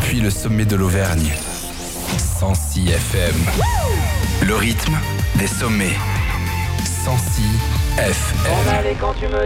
depuis le sommet de l'Auvergne. 106 FM. Le rythme des sommets. 106 FM. Allez, quand tu me